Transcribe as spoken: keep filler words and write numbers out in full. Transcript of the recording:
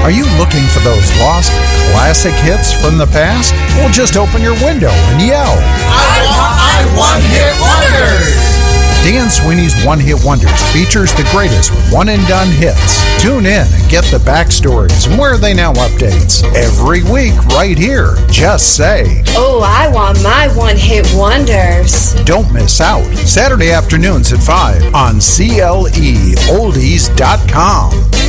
Are you looking for those lost classic hits from the past? Well, just open your window and yell, I want my one-hit wonders! Dan Sweeney's One-Hit Wonders features the greatest one-and-done hits. Tune in and get the backstories and where are they now updates every week right here. Just say, oh, I want my one-hit wonders. Don't miss out. Saturday afternoons at five on C L E oldies dot com.